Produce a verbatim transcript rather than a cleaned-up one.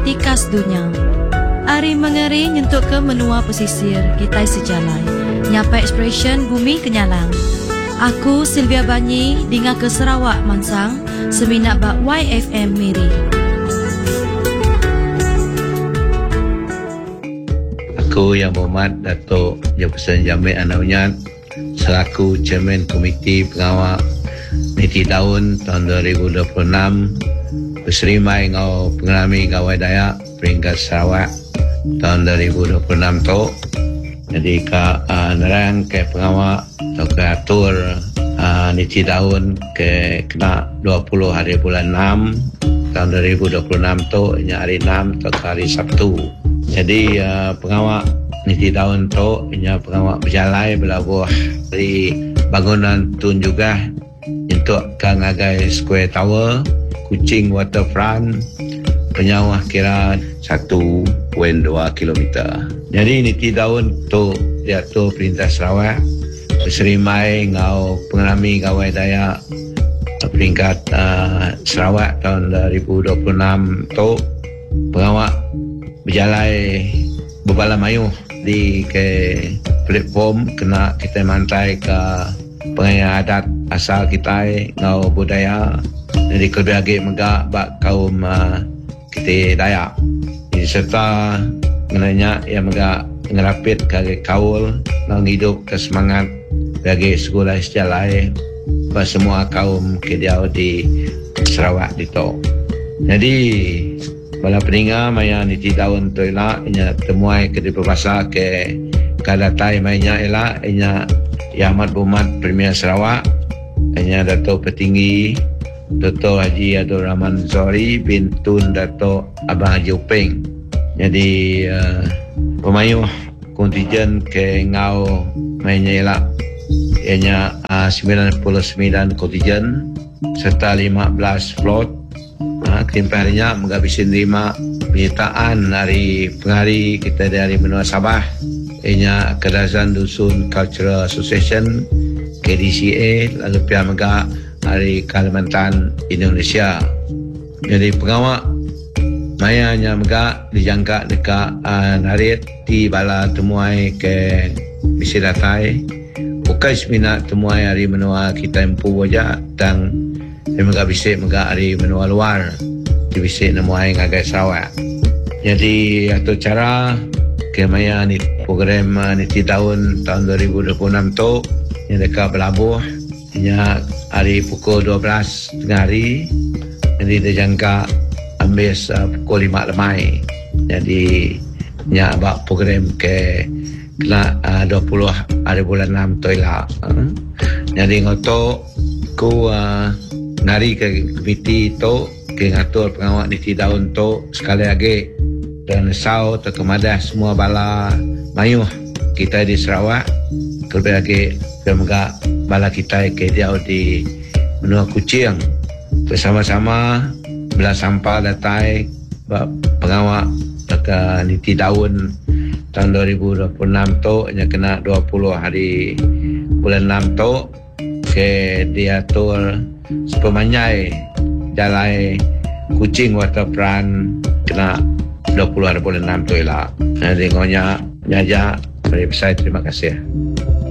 tikas dunia. Ari mengeri nyentuk ke menua pesisir kita sejalai. Nyapa expression bumi kenyalang. Aku Sylvia Banyi dinga ke Sarawak Mansang seminat bak Y F M Miri. Aku Yang Berhormat Datuk Jefferson Jamil Anaunyat selaku Chairman Komiti Pengawal Niti Daun tahun dua ribu dua puluh enam berserimai ngau pengalami gawai Dayak peringkat Sarawak tahun dua ribu dua puluh enam tu. Jadi ka uh, nerang ke pengawal atau ke atur uh, Niti Daun ke kena dua puluh hari bulan enam tahun dua ribu dua puluh enam tu nya hari enam atau hari Sabtu. Jadi uh, pengawal Niti Daun tu nya pengawal berjalai belabuh dari bangunan tun juga untuk ke ngagai Square Tower, Kuching Waterfront, penyawah kira satu koma dua kilometer. Jadi Niti Daun tu diatur Perintah Sarawak berserimai ngau pengalami gawai Dayak peringkat uh, Sarawak tahun dua ribu dua puluh enam tu pengawal berjalai berbalah mayuh di ke platform kena kita mantai ke pengayaan adat asal kita ngau budaya. Jadi kelebih lagi megak bak kaum uh, kita Dayak. Jadi serta mengenanya yang megak ngerapit ke kaul nang hidup ke semangat bagi sekolah sejalai bak semua kaum kediau di Sarawak dito. Jadi bala peninga maya Niti Daun tu elak inya temuai ke berbahasa ke kadatai mainnya elak inya Yang Amat Berhormat Premier Sarawak inya Datuk Petinggi Dato' Haji Abdul Rahman Zori bin Tun Dato' Abang Haji Upeng. Jadi uh, pemayuh kontijen ke ngau mainnya elak ianya uh, sembilan puluh sembilan kontijen serta lima belas float. Ha, kelimpahannya menghabisin lima penyertaan dari penghari kita dari benua Sabah. Ianya Kedazan Dusun Cultural Association K D C A lalu pihak megak dari Kalimantan Indonesia. Jadi pengawal mayanya megak dijangka dekat uh, narit di bala temuai ke misi datai. Bukan seminat temuai hari menua kita empu wajah dan dia megak bisik megak hari menua luar di bisik nemuai ngagai Sarawak. Jadi atau cara kemaya ni program uh, Niti Daun tahun dua ribu dua puluh enam tu yang dekat Belabuh nya hari pukul dua belas tengah hari. Jadi dia jangka ambil uh, pukul lima lemai. Jadi nya bak program ke kena uh, dua puluh hari bulan enam tu lah. Uh. Jadi ngotok ku uh, nari ke komiti tu ke ngatur pengawal Niti Daun tu sekali lagi dan sau terkemadah semua bala mayuh kita di Sarawak terlebih lagi pemegak bala kita ke dia di benua Kuching bersama-sama belah sampah datai pengawal dekat Niti Daun tahun dua ribu dua puluh enam tu yang kena dua puluh hari bulan enam tu ke diatur sepemanyai jalai Kuching Waterfront kena dua puluh hari bulan enam tu lah. Jadi ngonya jaja dari besar terima kasih.